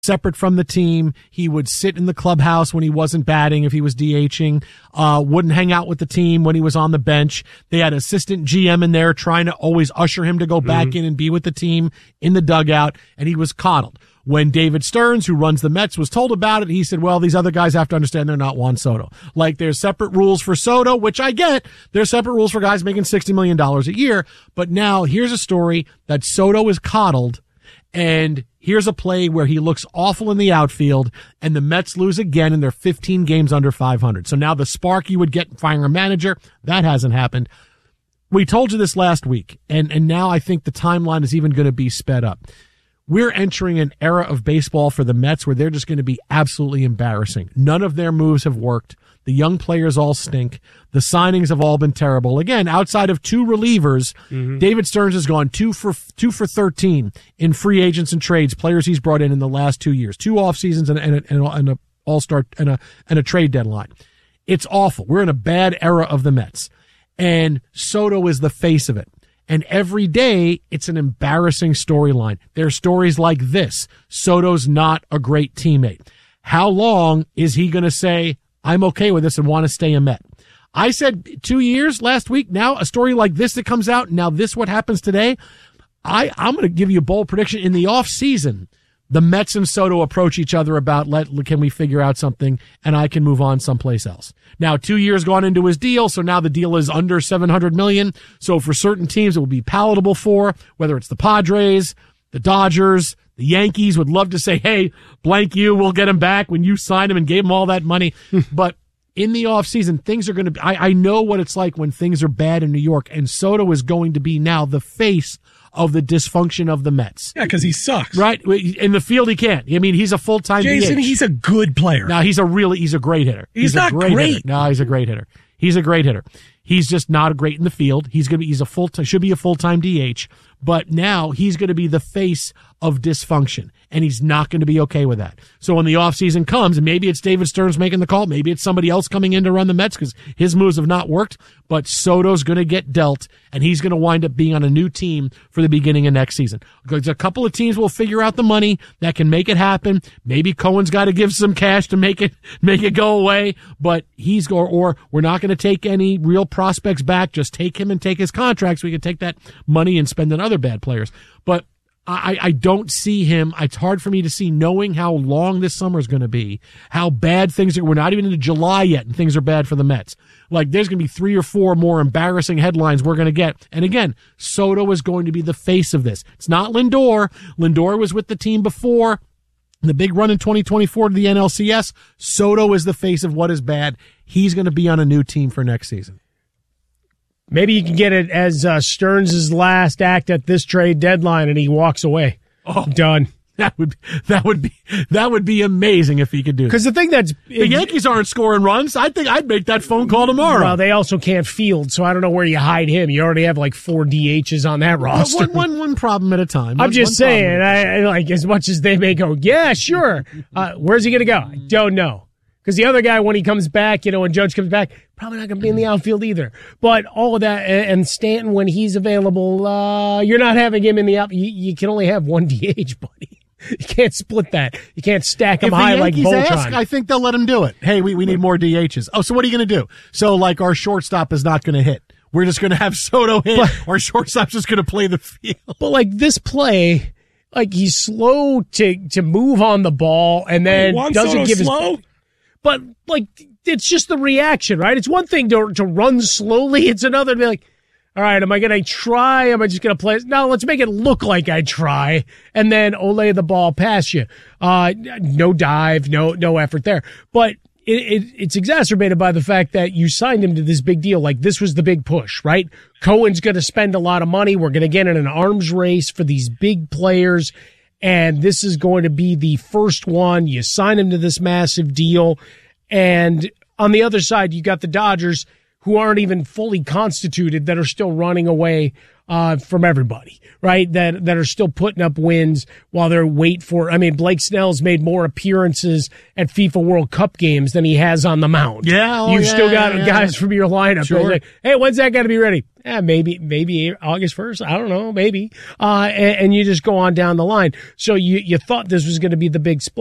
separate from the team. He would sit in the clubhouse when he wasn't batting if he was DHing, wouldn't hang out with the team when he was on the bench. They had assistant GM in there trying to always usher him to go back in and be with the team in the dugout, and he was coddled. When David Stearns, who runs the Mets, was told about it, he said, well, these other guys have to understand they're not Juan Soto. Like, there's separate rules for Soto, which I get. There's separate rules for guys making $60 million a year. But now here's a story that Soto is coddled, and here's a play where he looks awful in the outfield, and the Mets lose again, and they're 15 games under 500. So now the spark you would get in firing a manager, that hasn't happened. We told you this last week, and now I think the timeline is even going to be sped up. We're entering an era of baseball for the Mets where they're just going to be absolutely embarrassing. None of their moves have worked. The young players all stink. The signings have all been terrible. Again, outside of two relievers, David Stearns has gone 2 for 13 in free agents and trades, players he's brought in the last 2 years, 2 off seasons and a all-star and a trade deadline. It's awful. We're in a bad era of the Mets, and Soto is the face of it. And every day, it's an embarrassing storyline. There are stories like this. Soto's not a great teammate. How long is he going to say, I'm okay with this and want to stay a Met? I said 2 years last week. Now a story like this that comes out. Now this what happens today. I'm going to give you a bold prediction. In the off season, the Mets and Soto approach each other about, can we figure out something and I can move on someplace else. Now 2 years gone into his deal. So now the deal is under $700 million. So for certain teams, it will be palatable for, whether it's the Padres, the Dodgers, the Yankees would love to say, hey, blank you, we'll get him back when you signed him and gave him all that money. But in the offseason, things are going to be, I know what it's like when things are bad in New York, and Soto is going to be now the face of the dysfunction of the Mets. Yeah, because he sucks. Right? In the field, he can't. I mean, he's a full-time Jason, DH. he's a good player. No, he's a great hitter. He's not great. Hitter. No, he's a great hitter. He's a great hitter. He's just not great in the field. Should be a full-time DH, but now he's going to be the face of dysfunction, and he's not going to be okay with that. So when the offseason comes, and maybe it's David Stearns making the call, maybe it's somebody else coming in to run the Mets because his moves have not worked, but Soto's going to get dealt, and he's going to wind up being on a new team for the beginning of next season. Because a couple of teams will figure out the money that can make it happen. Maybe Cohen's got to give some cash to make it go away, but or we're not going to take any real prospects back. Just take him and take his contract so we can take that money and spend on other bad players. But I don't see him. It's hard for me to see, knowing how long this summer is going to be, how bad things are. We're not even into July yet, and things are bad for the Mets. Like, there's going to be 3 or 4 more embarrassing headlines we're going to get. And again, Soto is going to be the face of this. It's not Lindor. Lindor was with the team before the big run in 2024 to the NLCS. Soto is the face of what is bad. He's going to be on a new team for next season. Maybe you can get it as Stearns' last act at this trade deadline, and he walks away. Oh, done. That would be amazing if he could do. Because the thing the Yankees aren't scoring runs. I think I'd make that phone call tomorrow. Well, they also can't field, so I don't know where you hide him. You already have like 4 DHs on that roster. One problem at a time. I'm just saying, I like, as much as they may go, yeah, sure. Where's he going to go? I don't know. Because the other guy, when he comes back, when Judge comes back, probably not going to be in the outfield either. But all of that, and Stanton, when he's available, you're not having him in the outfield. You can only have one DH, buddy. You can't split that. You can't stack them high like Voltron. Ask, I think they'll let him do it. Hey, we need more DHs. Oh, so what are you going to do? So, like, our shortstop is not going to hit. We're just going to have Soto hit. Our shortstop's just going to play the field. But, like, this play, like, he's slow to move on the ball, and then doesn't give slow? But, like, it's just the reaction, right? It's one thing to run slowly. It's another to be like, all right, am I going to try? Am I just going to play? No, let's make it look like I try, and then lay the ball past you. No dive, no effort there. But it's exacerbated by the fact that you signed him to this big deal. Like, this was the big push, right? Cohen's going to spend a lot of money. We're going to get in an arms race for these big players. And this is going to be the first one. You sign him to this massive deal. And on the other side, you got the Dodgers, who aren't even fully constituted, that are still running away from everybody, right? That are still putting up wins while they're Blake Snell's made more appearances at FIFA World Cup games than he has on the mound. Yeah. You've still got guys from your lineup. Sure. Like, hey, when's that got to be ready? Maybe August 1st. I don't know. Maybe. And you just go on down the line. So you thought this was going to be the big splash.